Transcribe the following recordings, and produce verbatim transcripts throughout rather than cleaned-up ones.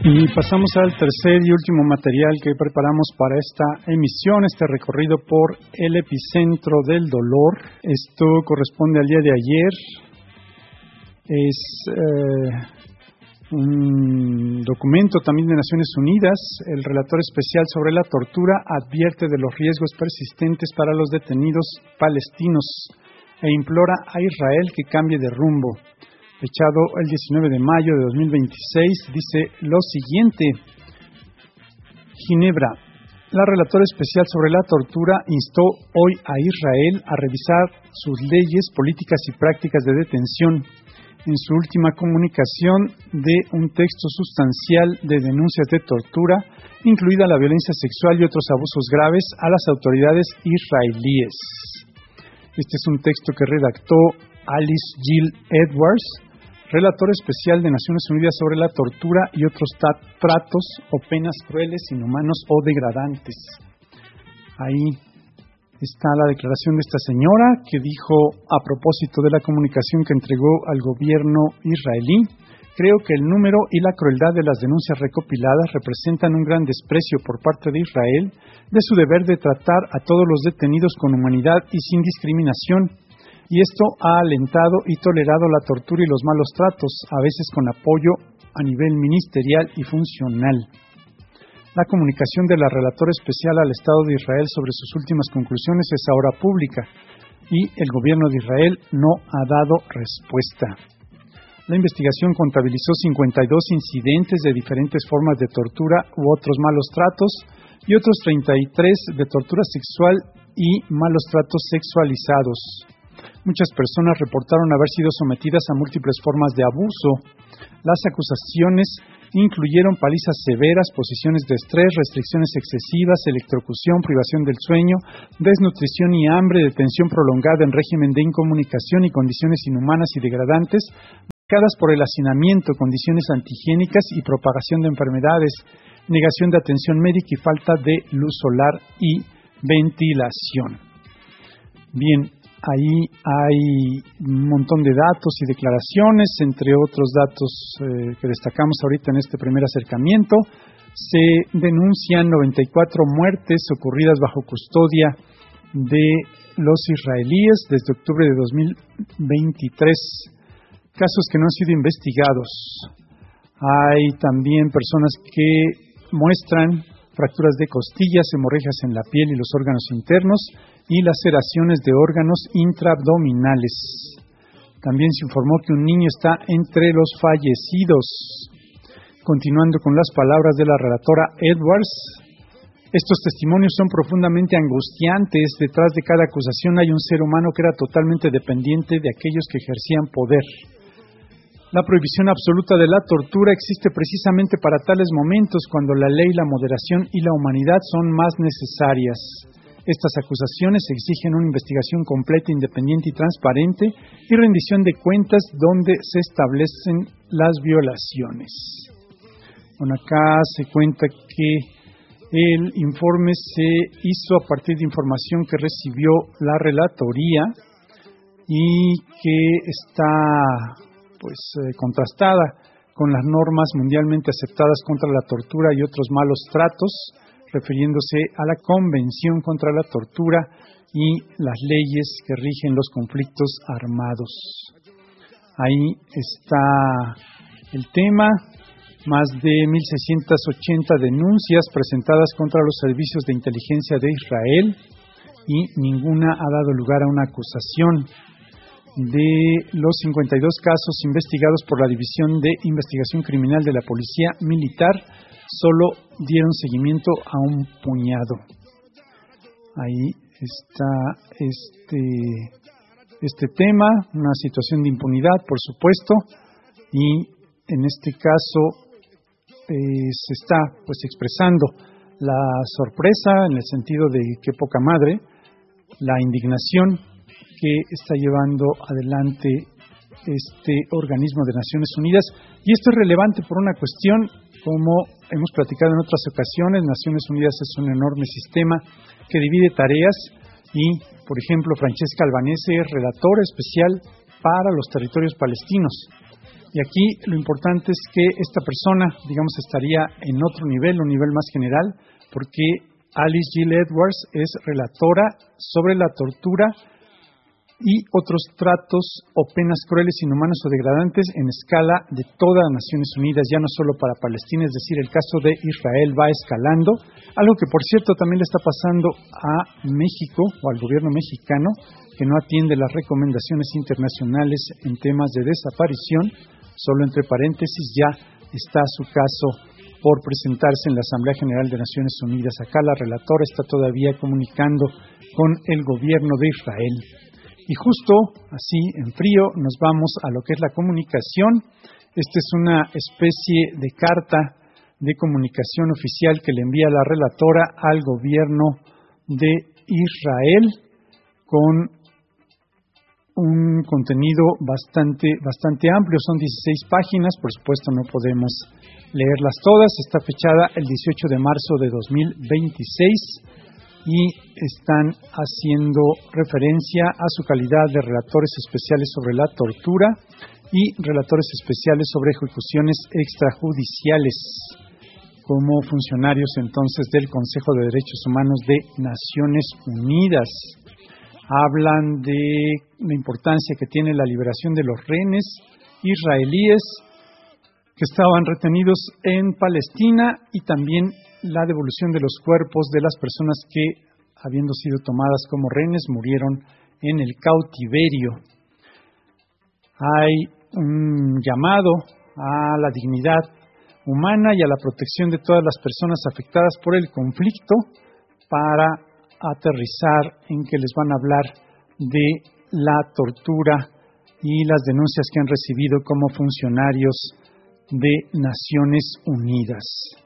Y pasamos al tercer y último material que preparamos para esta emisión, este recorrido por el epicentro del dolor. Esto corresponde al día de ayer. Es eh, un documento también de Naciones Unidas. El relator especial sobre la tortura advierte de los riesgos persistentes para los detenidos palestinos e implora a Israel que cambie de rumbo. Fechado el diecinueve de mayo de dos mil veintiséis, dice lo siguiente. Ginebra. La relatora especial sobre la tortura instó hoy a Israel a revisar sus leyes, políticas y prácticas de detención. En su última comunicación de un texto sustancial de denuncias de tortura, incluida la violencia sexual y otros abusos graves, a las autoridades israelíes. Este es un texto que redactó Alice Gill Edwards, relator especial de Naciones Unidas sobre la tortura y otros tratos o penas crueles, inhumanos o degradantes. Ahí está la declaración de esta señora que dijo a propósito de la comunicación que entregó al gobierno israelí: creo que el número y la crueldad de las denuncias recopiladas representan un gran desprecio por parte de Israel de su deber de tratar a todos los detenidos con humanidad y sin discriminación. Y esto ha alentado y tolerado la tortura y los malos tratos, a veces con apoyo a nivel ministerial y funcional. La comunicación de la relatora especial al Estado de Israel sobre sus últimas conclusiones es ahora pública y el gobierno de Israel no ha dado respuesta. La investigación contabilizó cincuenta y dos incidentes de diferentes formas de tortura u otros malos tratos y otros treinta y tres de tortura sexual y malos tratos sexualizados. Muchas personas reportaron haber sido sometidas a múltiples formas de abuso. Las acusaciones incluyeron palizas severas, posiciones de estrés, restricciones excesivas, electrocución, privación del sueño, desnutrición y hambre, detención prolongada en régimen de incomunicación y condiciones inhumanas y degradantes, marcadas por el hacinamiento, condiciones antihigiénicas y propagación de enfermedades, negación de atención médica y falta de luz solar y ventilación. Bien. Ahí hay un montón de datos y declaraciones, entre otros datos eh, que destacamos ahorita en este primer acercamiento. Se denuncian noventa y cuatro muertes ocurridas bajo custodia de los israelíes desde octubre de dos mil veintitrés, casos que no han sido investigados. Hay también personas que muestran fracturas de costillas, hemorragias en la piel y los órganos internos, y laceraciones de órganos intraabdominales. También se informó que un niño está entre los fallecidos. Continuando con las palabras de la relatora Edwards, estos testimonios son profundamente angustiantes. Detrás de cada acusación hay un ser humano que era totalmente dependiente de aquellos que ejercían poder. La prohibición absoluta de la tortura existe precisamente para tales momentos, cuando la ley, la moderación y la humanidad son más necesarias. Estas acusaciones exigen una investigación completa, independiente y transparente y rendición de cuentas donde se establecen las violaciones. Bueno, acá se cuenta que el informe se hizo a partir de información que recibió la relatoría y que está pues eh, contrastada con las normas mundialmente aceptadas contra la tortura y otros malos tratos, refiriéndose a la Convención contra la Tortura y las leyes que rigen los conflictos armados. Ahí está el tema, más de mil seiscientas ochenta denuncias presentadas contra los servicios de inteligencia de Israel y ninguna ha dado lugar a una acusación. De los cincuenta y dos casos investigados por la División de Investigación Criminal de la Policía Militar, solo dieron seguimiento a un puñado. Ahí está este, este tema, una situación de impunidad, por supuesto, y en este caso eh, se está pues expresando la sorpresa en el sentido de qué poca madre, la indignación que está llevando adelante este organismo de Naciones Unidas. Y esto es relevante por una cuestión, como hemos platicado en otras ocasiones. Naciones Unidas es un enorme sistema que divide tareas y, por ejemplo, Francesca Albanese es relatora especial para los territorios palestinos. Y aquí lo importante es que esta persona, digamos, estaría en otro nivel, un nivel más general, porque Alice Gill Edwards es relatora sobre la tortura y otros tratos o penas crueles, inhumanos o degradantes en escala de todas las Naciones Unidas, ya no solo para Palestina, es decir, el caso de Israel va escalando, algo que por cierto también le está pasando a México o al gobierno mexicano, que no atiende las recomendaciones internacionales en temas de desaparición. Solo entre paréntesis, ya está su caso por presentarse en la Asamblea General de Naciones Unidas. Acá la relatora está todavía comunicando con el gobierno de Israel. Y justo así, en frío, nos vamos a lo que es la comunicación. Esta es una especie de carta de comunicación oficial que le envía la relatora al gobierno de Israel con un contenido bastante, bastante amplio. Son dieciséis páginas, por supuesto no podemos leerlas todas. Está fechada el dieciocho de marzo de dos mil veintiséis. Y están haciendo referencia a su calidad de relatores especiales sobre la tortura y relatores especiales sobre ejecuciones extrajudiciales, como funcionarios entonces del Consejo de Derechos Humanos de Naciones Unidas. Hablan de la importancia que tiene la liberación de los rehenes israelíes que estaban retenidos en Palestina y también la devolución de los cuerpos de las personas que, habiendo sido tomadas como rehenes, murieron en el cautiverio. Hay un llamado a la dignidad humana y a la protección de todas las personas afectadas por el conflicto para aterrizar en que les van a hablar de la tortura y las denuncias que han recibido como funcionarios de Naciones Unidas.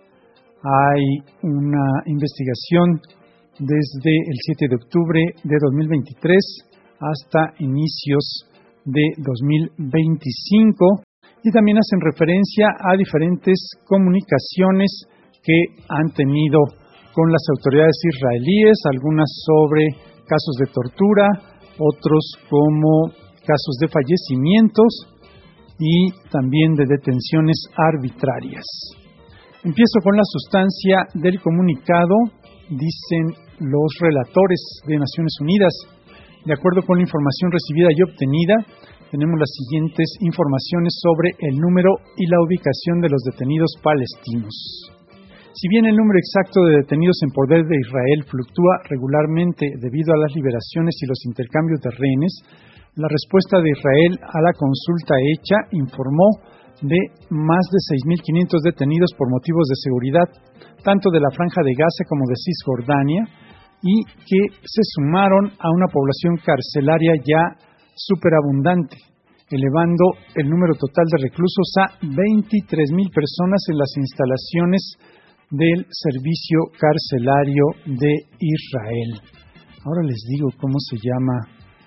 Hay una investigación desde el siete de octubre de dos mil veintitrés hasta inicios de dos mil veinticinco y también hacen referencia a diferentes comunicaciones que han tenido con las autoridades israelíes, algunas sobre casos de tortura, otros como casos de fallecimientos y también de detenciones arbitrarias. Empiezo con la sustancia del comunicado. Dicen los relatores de Naciones Unidas: de acuerdo con la información recibida y obtenida, tenemos las siguientes informaciones sobre el número y la ubicación de los detenidos palestinos. Si bien el número exacto de detenidos en poder de Israel fluctúa regularmente debido a las liberaciones y los intercambios de rehenes, la respuesta de Israel a la consulta hecha informó de más de seis mil quinientos detenidos por motivos de seguridad, tanto de la Franja de Gaza como de Cisjordania, y que se sumaron a una población carcelaria ya superabundante, elevando el número total de reclusos a veintitrés mil personas en las instalaciones del Servicio Carcelario de Israel. Ahora les digo cómo se llama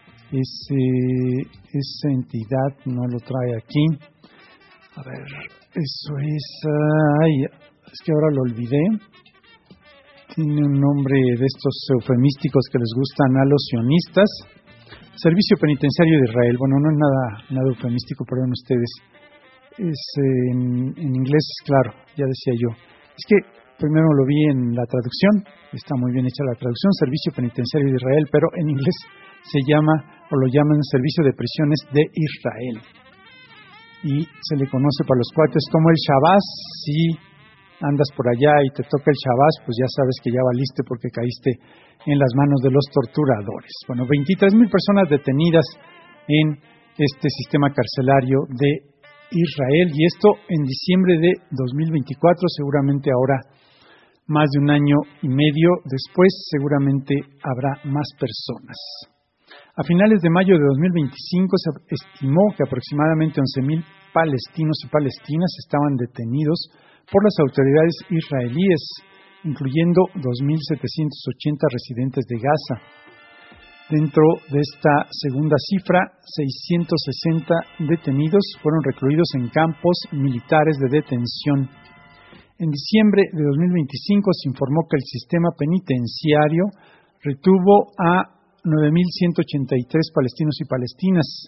ese, esa entidad, no lo trae aquí. A ver, eso es... Ay, es que ahora lo olvidé. Tiene un nombre de estos eufemísticos que les gustan a los sionistas. Servicio Penitenciario de Israel. Bueno, no es nada, nada eufemístico, perdón ustedes. Es en, en inglés, claro, ya decía yo. Es que primero lo vi en la traducción, está muy bien hecha la traducción, Servicio Penitenciario de Israel, pero en inglés se llama, o lo llaman Servicio de Prisiones de Israel. Y se le conoce para los cuates como el Shabbat. Si andas por allá y te toca el Shabbat, pues ya sabes que ya valiste porque caíste en las manos de los torturadores. Bueno, veintitrés mil personas detenidas en este sistema carcelario de Israel, y esto en diciembre de dos mil veinticuatro, seguramente ahora más de un año y medio después, seguramente habrá más personas. A finales de mayo de dos mil veinticinco se estimó que aproximadamente once mil palestinos y palestinas estaban detenidos por las autoridades israelíes, incluyendo dos mil setecientos ochenta residentes de Gaza. Dentro de esta segunda cifra, seiscientos sesenta detenidos fueron recluidos en campos militares de detención. En diciembre de dos mil veinticinco se informó que el sistema penitenciario retuvo a nueve mil ciento ochenta y tres palestinos y palestinas,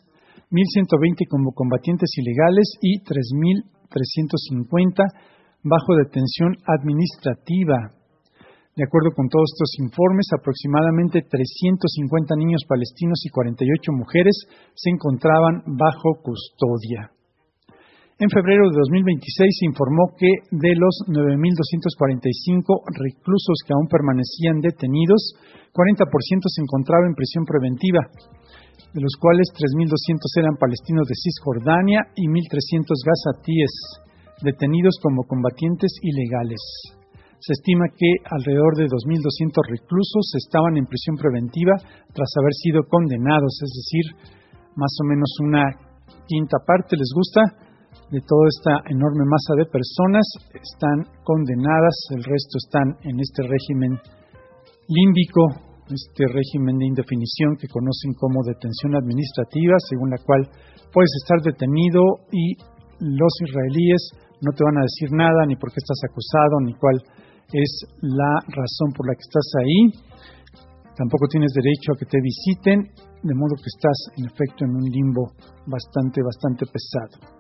mil ciento veinte como combatientes ilegales y tres mil trescientos cincuenta bajo detención administrativa. De acuerdo con todos estos informes, aproximadamente trescientos cincuenta niños palestinos y cuarenta y ocho mujeres se encontraban bajo custodia. En febrero de dos mil veintiséis se informó que de los nueve mil doscientos cuarenta y cinco reclusos que aún permanecían detenidos, cuarenta por ciento se encontraba en prisión preventiva, de los cuales tres mil doscientos eran palestinos de Cisjordania y mil trescientos gazatíes, detenidos como combatientes ilegales. Se estima que alrededor de dos mil doscientos reclusos estaban en prisión preventiva tras haber sido condenados, es decir, más o menos una quinta parte les gusta de toda esta enorme masa de personas están condenadas, el resto están en este régimen límbico, este régimen de indefinición que conocen como detención administrativa, según la cual puedes estar detenido y los israelíes no te van a decir nada, ni por qué estás acusado, ni cuál es la razón por la que estás ahí. Tampoco tienes derecho a que te visiten, de modo que estás en efecto en un limbo bastante, bastante pesado.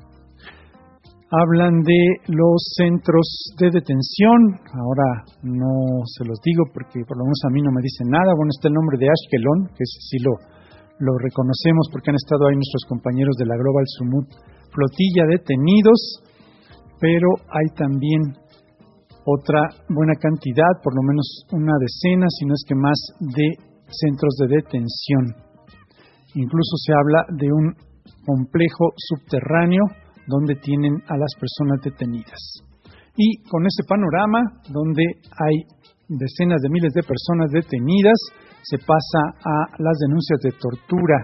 Hablan de los centros de detención, ahora no se los digo porque por lo menos a mí no me dicen nada. Bueno, está el nombre de Ashkelon, que ese sí lo, lo reconocemos porque han estado ahí nuestros compañeros de la Global Sumut Flotilla detenidos, pero hay también otra buena cantidad, por lo menos una decena, si no es que más, de centros de detención. Incluso se habla de un complejo subterráneo donde tienen a las personas detenidas. Y con ese panorama, donde hay decenas de miles de personas detenidas, se pasa a las denuncias de tortura.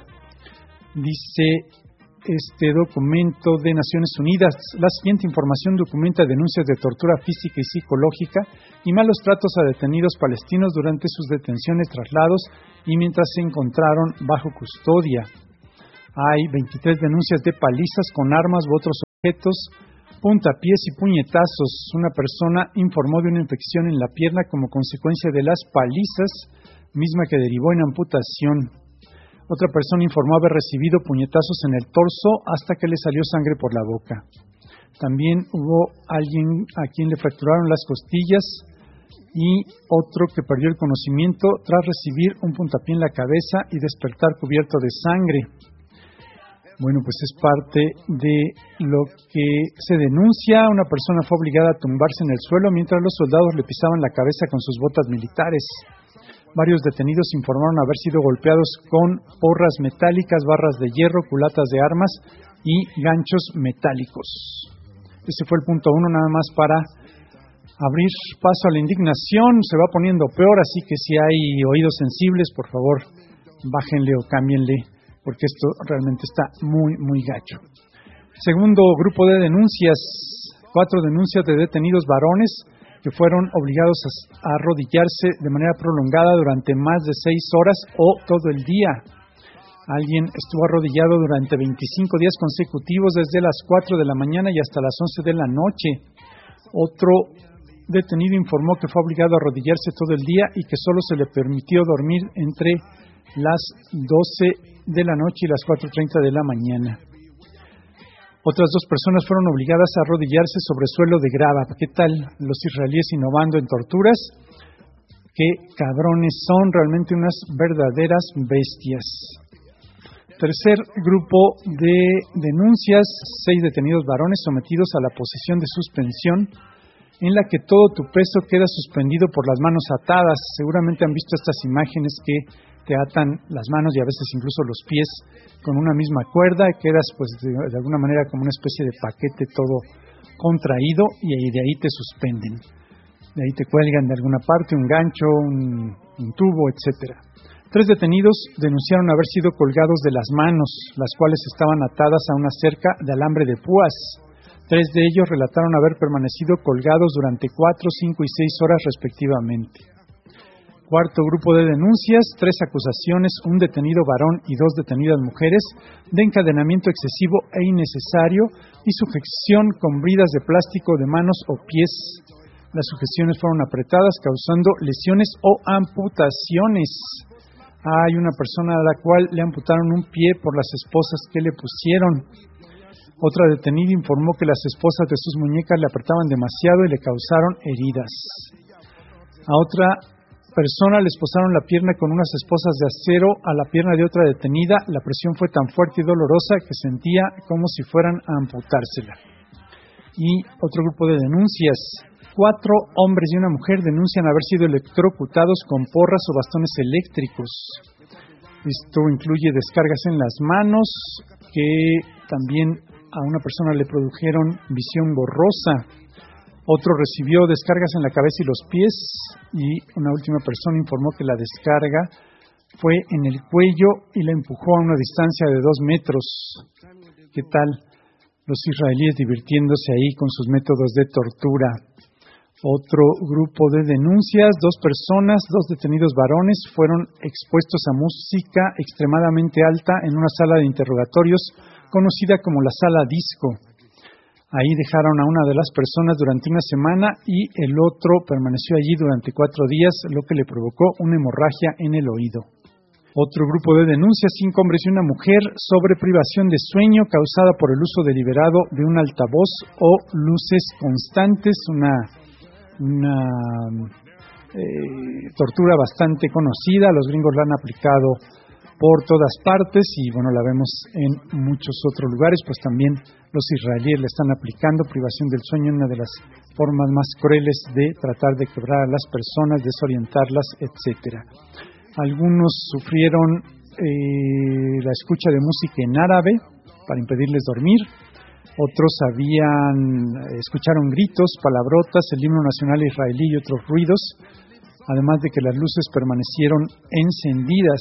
Dice este documento de Naciones Unidas, la siguiente información documenta denuncias de tortura física y psicológica y malos tratos a detenidos palestinos durante sus detenciones, traslados y mientras se encontraron bajo custodia. Hay veintitrés denuncias de palizas con armas u otros objetos, puntapiés y puñetazos. Una persona informó de una infección en la pierna como consecuencia de las palizas, misma que derivó en amputación. Otra persona informó haber recibido puñetazos en el torso hasta que le salió sangre por la boca. También hubo alguien a quien le fracturaron las costillas y otro que perdió el conocimiento tras recibir un puntapié en la cabeza y despertar cubierto de sangre. Bueno, pues es parte de lo que se denuncia. Una persona fue obligada a tumbarse en el suelo mientras los soldados le pisaban la cabeza con sus botas militares. Varios detenidos informaron haber sido golpeados con porras metálicas, barras de hierro, culatas de armas y ganchos metálicos. Ese fue el punto uno, nada más para abrir paso a la indignación. Se va poniendo peor, así que si hay oídos sensibles, por favor, bájenle o cámbienle, porque esto realmente está muy, muy gacho. Segundo grupo de denuncias, cuatro denuncias de detenidos varones que fueron obligados a arrodillarse de manera prolongada durante más de seis horas o todo el día. Alguien estuvo arrodillado durante veinticinco días consecutivos desde las cuatro de la mañana y hasta las once de la noche. Otro detenido informó que fue obligado a arrodillarse todo el día y que solo se le permitió dormir entre las doce de la noche y las cuatro treinta de la mañana. Otras dos personas fueron obligadas a arrodillarse sobre suelo de grava. ¿Qué tal los israelíes innovando en torturas? Qué cabrones son, realmente unas verdaderas bestias. Tercer grupo de denuncias, seis detenidos varones sometidos a la posición de suspensión, en la que todo tu peso queda suspendido por las manos atadas. Seguramente han visto estas imágenes que te atan las manos y a veces incluso los pies con una misma cuerda, y quedas pues de, de alguna manera como una especie de paquete todo contraído y ahí, de ahí te suspenden. De ahí te cuelgan de alguna parte un gancho, un, un tubo, etcétera. Tres detenidos denunciaron haber sido colgados de las manos, las cuales estaban atadas a una cerca de alambre de púas. Tres de ellos relataron haber permanecido colgados durante cuatro, cinco y seis horas respectivamente. Cuarto grupo de denuncias, tres acusaciones, un detenido varón y dos detenidas mujeres de encadenamiento excesivo e innecesario y sujeción con bridas de plástico de manos o pies. Las sujeciones fueron apretadas causando lesiones o amputaciones. Hay una persona a la cual le amputaron un pie por las esposas que le pusieron. Otra detenida informó que las esposas de sus muñecas le apretaban demasiado y le causaron heridas. A otra persona le esposaron la pierna con unas esposas de acero a la pierna de otra detenida. La presión fue tan fuerte y dolorosa que sentía como si fueran a amputársela. Y otro grupo de denuncias. Cuatro hombres y una mujer denuncian haber sido electrocutados con porras o bastones eléctricos. Esto incluye descargas en las manos, que también a una persona le produjeron visión borrosa. Otro recibió descargas en la cabeza y los pies, y una última persona informó que la descarga fue en el cuello y la empujó a una distancia de dos metros. ¿Qué tal? Los israelíes divirtiéndose ahí con sus métodos de tortura. Otro grupo de denuncias, dos personas, dos detenidos varones fueron expuestos a música extremadamente alta en una sala de interrogatorios conocida como la sala disco. Ahí dejaron a una de las personas durante una semana y el otro permaneció allí durante cuatro días, lo que le provocó una hemorragia en el oído. Otro grupo de denuncias, cinco hombres y una mujer, sobre privación de sueño causada por el uso deliberado de un altavoz o luces constantes, una una eh, tortura bastante conocida. Los gringos la han aplicado por todas partes y bueno, la vemos en muchos otros lugares, pues también los israelíes la están aplicando, privación del sueño, una de las formas más crueles de tratar de quebrar a las personas, desorientarlas, etcétera. Algunos sufrieron eh, la escucha de música en árabe para impedirles dormir. Otros habían, escucharon gritos, palabrotas, el himno nacional israelí y otros ruidos, además de que las luces permanecieron encendidas.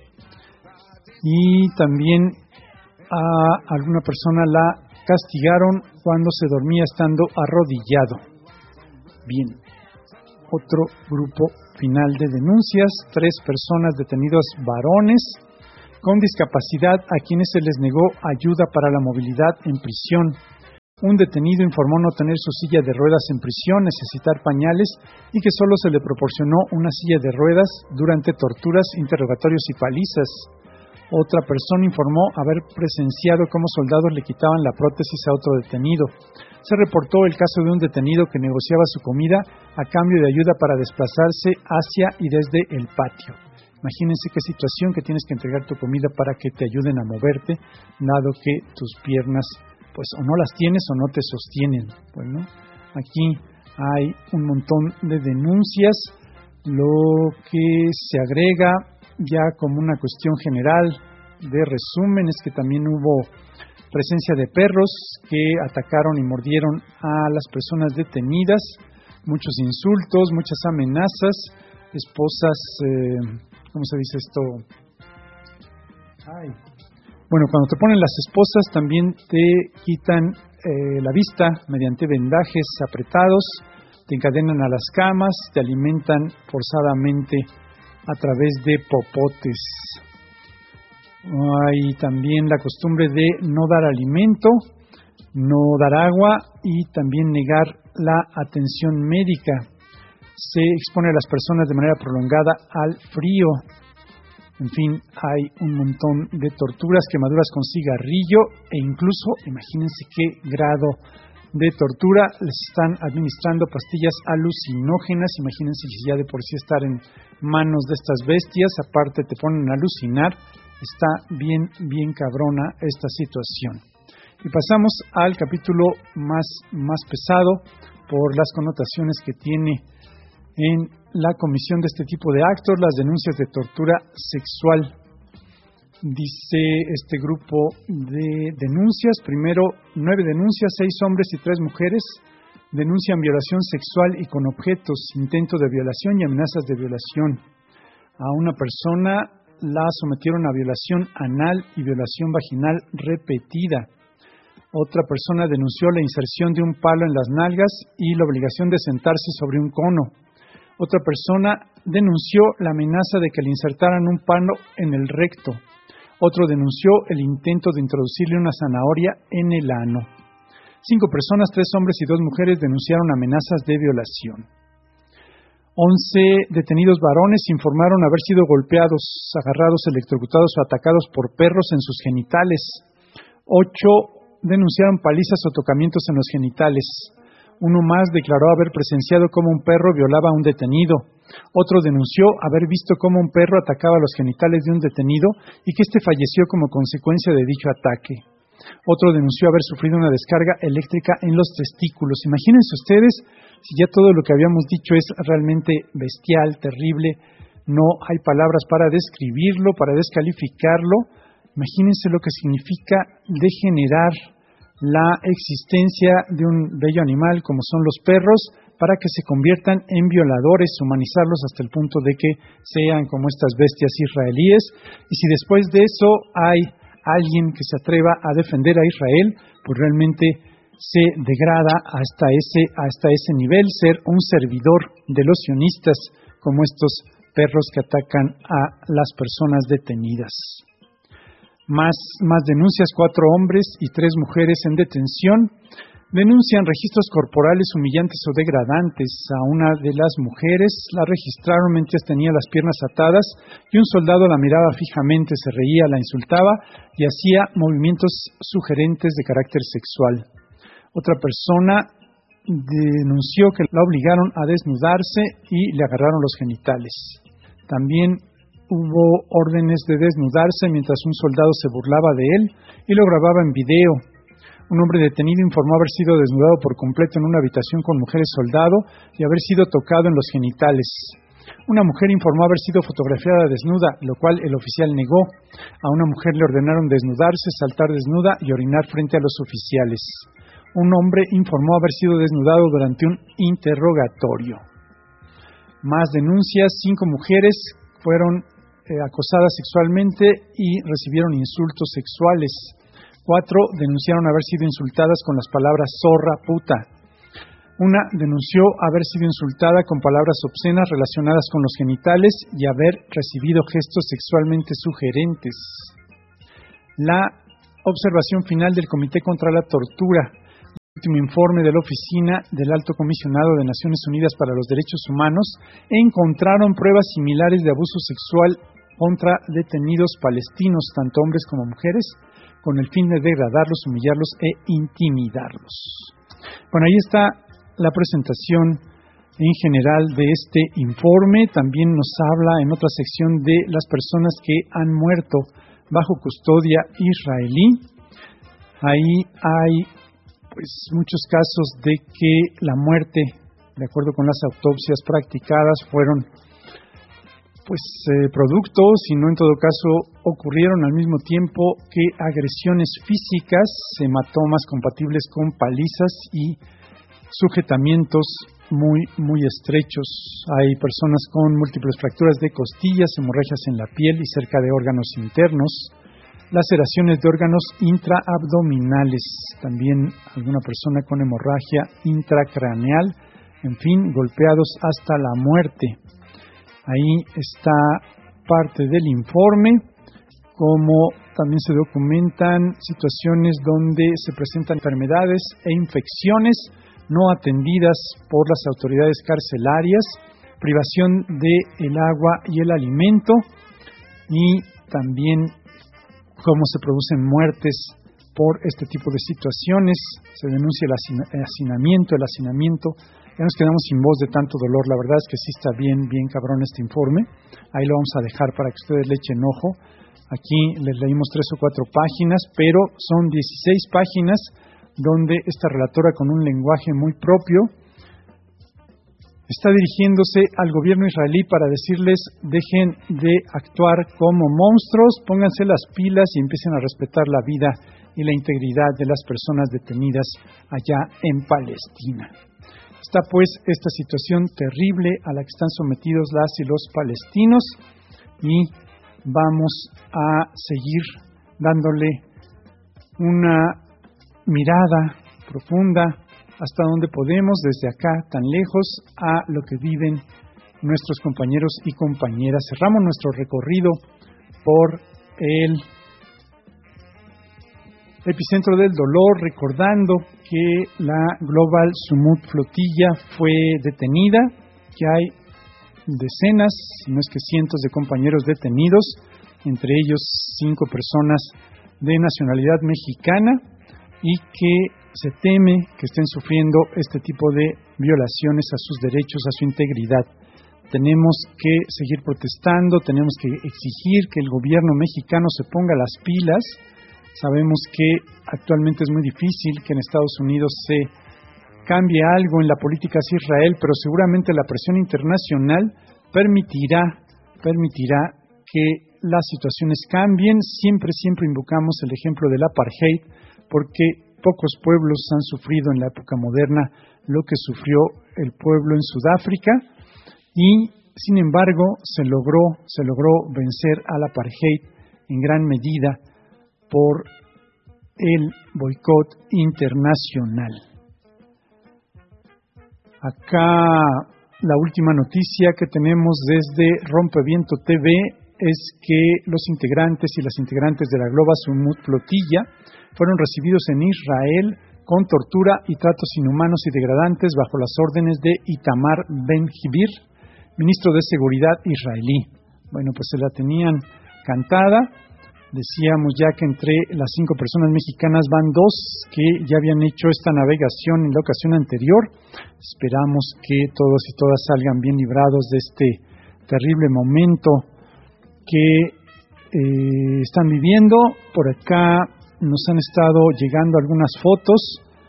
Y también a alguna persona la castigaron cuando se dormía estando arrodillado. Bien, otro grupo final de denuncias, tres personas detenidas varones con discapacidad a quienes se les negó ayuda para la movilidad en prisión. Un detenido informó no tener su silla de ruedas en prisión, necesitar pañales y que solo se le proporcionó una silla de ruedas durante torturas, interrogatorios y palizas. Otra persona informó haber presenciado cómo soldados le quitaban la prótesis a otro detenido. Se reportó el caso de un detenido que negociaba su comida a cambio de ayuda para desplazarse hacia y desde el patio. Imagínense qué situación, que tienes que entregar tu comida para que te ayuden a moverte, dado que tus piernas pues o no las tienes o no te sostienen. Bueno, aquí hay un montón de denuncias. Lo que se agrega ya como una cuestión general de resumen es que también hubo presencia de perros que atacaron y mordieron a las personas detenidas, muchos insultos, muchas amenazas, esposas, eh, ¿cómo se dice esto? Ay. Bueno, cuando te ponen las esposas también te quitan eh, la vista mediante vendajes apretados, te encadenan a las camas, te alimentan forzadamente a través de popotes. Hay también la costumbre de no dar alimento, no dar agua y también negar la atención médica. Se expone a las personas de manera prolongada al frío. En fin, hay un montón de torturas, quemaduras con cigarrillo e incluso, imagínense qué grado de tortura, les están administrando pastillas alucinógenas. Imagínense si ya de por sí estar en manos de estas bestias, aparte te ponen a alucinar. Está bien, bien cabrona esta situación. Y pasamos al capítulo más, más pesado por las connotaciones que tiene en la comisión de este tipo de actos, las denuncias de tortura sexual. Dice este grupo de denuncias, primero nueve denuncias, seis hombres y tres mujeres denuncian violación sexual y con objetos, intento de violación y amenazas de violación. A una persona la sometieron a violación anal y violación vaginal repetida. Otra persona denunció la inserción de un palo en las nalgas y la obligación de sentarse sobre un cono. Otra persona denunció la amenaza de que le insertaran un palo en el recto. Otro denunció el intento de introducirle una zanahoria en el ano. Cinco personas, tres hombres y dos mujeres, denunciaron amenazas de violación. Once detenidos varones informaron haber sido golpeados, agarrados, electrocutados o atacados por perros en sus genitales. Ocho denunciaron palizas o tocamientos en los genitales. Uno más declaró haber presenciado cómo un perro violaba a un detenido. Otro denunció haber visto cómo un perro atacaba los genitales de un detenido y que éste falleció como consecuencia de dicho ataque. Otro denunció haber sufrido una descarga eléctrica en los testículos. Imagínense ustedes, si ya todo lo que habíamos dicho es realmente bestial, terrible, no hay palabras para describirlo, para descalificarlo. Imagínense lo que significa degenerar la existencia de un bello animal como son los perros para que se conviertan en violadores, humanizarlos hasta el punto de que sean como estas bestias israelíes. Y si después de eso hay alguien que se atreva a defender a Israel, pues realmente se degrada hasta ese, hasta ese nivel, ser un servidor de los sionistas como estos perros que atacan a las personas detenidas. Más, más denuncias, cuatro hombres y tres mujeres en detención denuncian registros corporales humillantes o degradantes. A una de las mujeres la registraron mientras tenía las piernas atadas y un soldado la miraba fijamente, se reía, la insultaba y hacía movimientos sugerentes de carácter sexual. Otra persona denunció que la obligaron a desnudarse y le agarraron los genitales. También hubo órdenes de desnudarse mientras un soldado se burlaba de él y lo grababa en video. Un hombre detenido informó haber sido desnudado por completo en una habitación con mujeres soldado y haber sido tocado en los genitales. Una mujer informó haber sido fotografiada desnuda, lo cual el oficial negó. A una mujer le ordenaron desnudarse, saltar desnuda y orinar frente a los oficiales. Un hombre informó haber sido desnudado durante un interrogatorio. Más denuncias, cinco mujeres fueron eh, acosadas sexualmente y recibieron insultos sexuales. Cuatro denunciaron haber sido insultadas con las palabras zorra, puta. Una denunció haber sido insultada con palabras obscenas relacionadas con los genitales y haber recibido gestos sexualmente sugerentes. La observación final del Comité contra la Tortura. El último informe de la Oficina del Alto Comisionado de Naciones Unidas para los Derechos Humanos encontraron pruebas similares de abuso sexual contra detenidos palestinos, tanto hombres como mujeres, con el fin de degradarlos, humillarlos e intimidarlos. Bueno, ahí está la presentación en general de este informe. También nos habla en otra sección de las personas que han muerto bajo custodia israelí. Ahí hay pues muchos casos de que la muerte, de acuerdo con las autopsias practicadas, fueron pues eh, productos, y no en todo caso ocurrieron al mismo tiempo que agresiones físicas, hematomas compatibles con palizas y sujetamientos muy, muy estrechos. Hay personas con múltiples fracturas de costillas, hemorragias en la piel y cerca de órganos internos, laceraciones de órganos intraabdominales, también alguna persona con hemorragia intracraneal, en fin, golpeados hasta la muerte. Ahí está parte del informe, como también se documentan situaciones donde se presentan enfermedades e infecciones no atendidas por las autoridades carcelarias, privación del agua y el alimento, y también cómo se producen muertes por este tipo de situaciones. Se denuncia el hacinamiento, el hacinamiento. Ya nos quedamos sin voz de tanto dolor. La verdad es que sí está bien, bien cabrón este informe. Ahí lo vamos a dejar para que ustedes le echen ojo. Aquí les leímos tres o cuatro páginas, pero son dieciséis páginas donde esta relatora, con un lenguaje muy propio, está dirigiéndose al gobierno israelí para decirles: dejen de actuar como monstruos, pónganse las pilas y empiecen a respetar la vida y la integridad de las personas detenidas allá en Palestina. Está pues esta situación terrible a la que están sometidos las y los palestinos, y vamos a seguir dándole una mirada profunda hasta donde podemos, desde acá tan lejos, a lo que viven nuestros compañeros y compañeras. Cerramos nuestro recorrido por el epicentro del dolor, recordando que la Global Sumut Flotilla fue detenida, que hay decenas, si no es que cientos de compañeros detenidos, entre ellos cinco personas de nacionalidad mexicana, y que se teme que estén sufriendo este tipo de violaciones a sus derechos, a su integridad. Tenemos que seguir protestando, tenemos que exigir que el gobierno mexicano se ponga las pilas. Sabemos que actualmente es muy difícil que en Estados Unidos se cambie algo en la política hacia Israel, pero seguramente la presión internacional permitirá, permitirá que las situaciones cambien. Siempre, siempre invocamos el ejemplo del apartheid, porque pocos pueblos han sufrido en la época moderna lo que sufrió el pueblo en Sudáfrica, y sin embargo se logró, se logró vencer al apartheid en gran medida por el boicot internacional. Acá la última noticia que tenemos desde Rompeviento T V es que los integrantes y las integrantes de la Global Sumut Flotilla fueron recibidos en Israel con tortura y tratos inhumanos y degradantes bajo las órdenes de Itamar Ben-Gvir, ministro de Seguridad israelí. Bueno, pues se la tenían cantada. Decíamos ya que entre las cinco personas mexicanas van dos que ya habían hecho esta navegación en la ocasión anterior. Esperamos que todos y todas salgan bien librados de este terrible momento que eh, están viviendo. Por acá nos han estado llegando algunas fotos.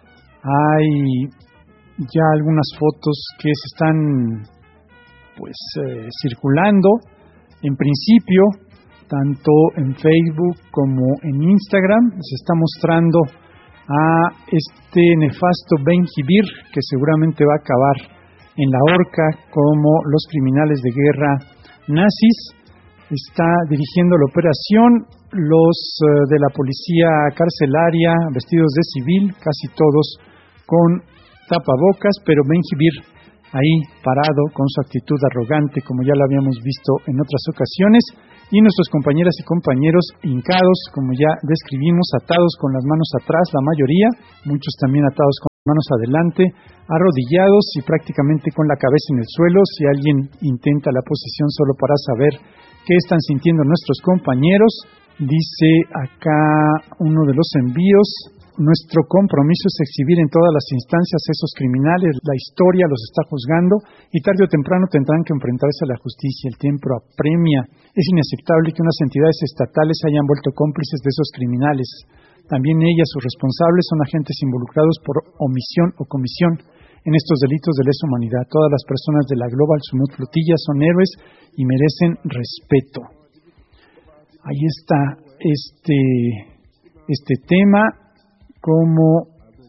Hay ya algunas fotos que se están pues eh, circulando. En principio, tanto en Facebook como en Instagram, se está mostrando a este nefasto Ben-Gvir, que seguramente va a acabar en la horca como los criminales de guerra nazis. Está dirigiendo la operación. Los uh, de la policía carcelaria, vestidos de civil, casi todos con tapabocas, pero Ben-Gvir ahí parado con su actitud arrogante, como ya lo habíamos visto en otras ocasiones, y nuestros compañeras y compañeros hincados, como ya describimos, atados con las manos atrás, la mayoría, muchos también atados con las manos adelante, arrodillados y prácticamente con la cabeza en el suelo. Si alguien intenta la posición solo para saber qué están sintiendo nuestros compañeros, dice acá uno de los envíos: nuestro compromiso es exhibir en todas las instancias a esos criminales. La historia los está juzgando y tarde o temprano tendrán que enfrentarse a la justicia. El tiempo apremia. Es inaceptable que unas entidades estatales se hayan vuelto cómplices de esos criminales. También ellas, sus responsables, son agentes involucrados por omisión o comisión en estos delitos de lesa humanidad. Todas las personas de la Global Sumut Flotilla son héroes y merecen respeto. Ahí está este, este tema. Cómo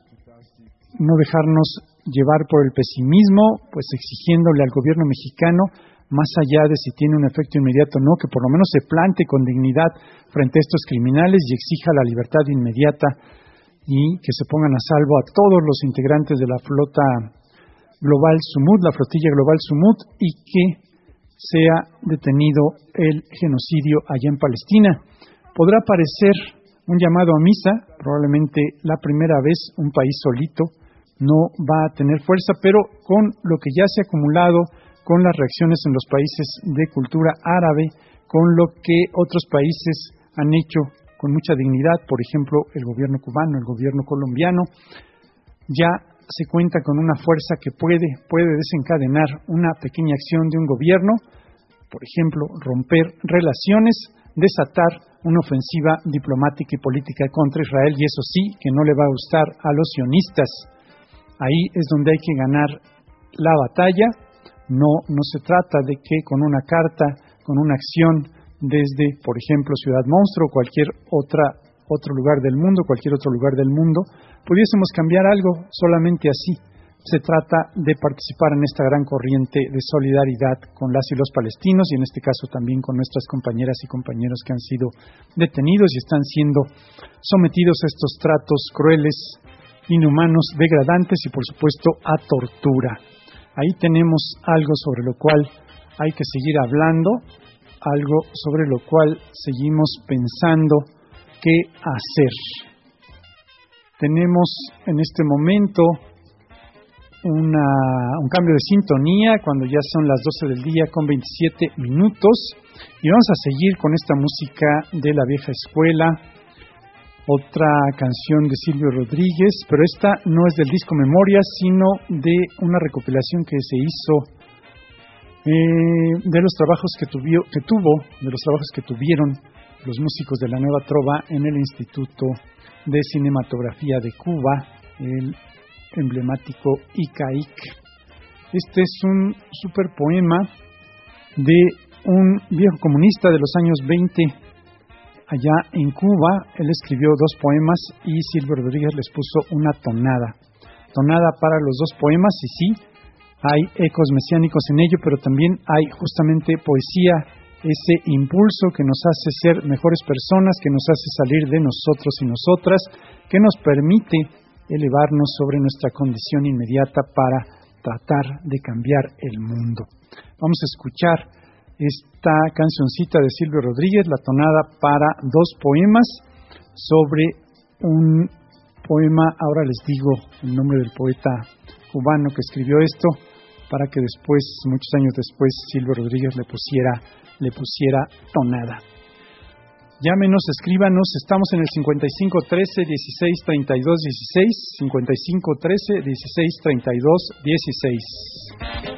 no dejarnos llevar por el pesimismo, pues exigiéndole al gobierno mexicano, más allá de si tiene un efecto inmediato o no, que por lo menos se plante con dignidad frente a estos criminales y exija la libertad inmediata, y que se pongan a salvo a todos los integrantes de la flota global Sumut, la flotilla global Sumut, y que sea detenido el genocidio allá en Palestina. Podrá parecer un llamado a misa, probablemente la primera vez un país solito no va a tener fuerza, pero con lo que ya se ha acumulado, con las reacciones en los países de cultura árabe, con lo que otros países han hecho con mucha dignidad, por ejemplo el gobierno cubano, el gobierno colombiano, ya se cuenta con una fuerza que puede, puede desencadenar una pequeña acción de un gobierno, por ejemplo romper relaciones, desatar una ofensiva diplomática y política contra Israel, y eso sí, que no le va a gustar a los sionistas. Ahí es donde hay que ganar la batalla. No, no se trata de que con una carta, con una acción desde, por ejemplo, Ciudad Monstruo o cualquier otra, otro lugar del mundo, cualquier otro lugar del mundo, pudiésemos cambiar algo. Solamente así se trata de participar en esta gran corriente de solidaridad con las y los palestinos, y en este caso también con nuestras compañeras y compañeros que han sido detenidos y están siendo sometidos a estos tratos crueles, inhumanos, degradantes y por supuesto a tortura. Ahí tenemos algo sobre lo cual hay que seguir hablando, algo sobre lo cual seguimos pensando qué hacer. Tenemos en este momento una, un cambio de sintonía cuando ya son las doce del día con veintisiete minutos y vamos a seguir con esta música de la vieja escuela, otra canción de Silvio Rodríguez, pero esta no es del disco Memorias, sino de una recopilación que se hizo eh, de los trabajos que, tuvió, que tuvo, de los trabajos que tuvieron los músicos de la Nueva Trova en el Instituto de Cinematografía de Cuba, el emblemático I C A I C. Este es un super poema de un viejo comunista de los años veinte allá en Cuba. Él escribió dos poemas y Silvio Rodríguez les puso una tonada. Tonada para los dos poemas, y sí, hay ecos mesiánicos en ello, pero también hay justamente poesía, ese impulso que nos hace ser mejores personas, que nos hace salir de nosotros y nosotras, que nos permite elevarnos sobre nuestra condición inmediata para tratar de cambiar el mundo. Vamos a escuchar esta cancioncita de Silvio Rodríguez, la tonada para dos poemas, sobre un poema, ahora les digo el nombre del poeta cubano que escribió esto, para que después, muchos años después, Silvio Rodríguez le pusiera, le pusiera tonada. Llámenos, escríbanos, estamos en el cincuenta y cinco trece dieciséis treinta y dos dieciséis, cincuenta y cinco trece dieciséis treinta y dos dieciséis.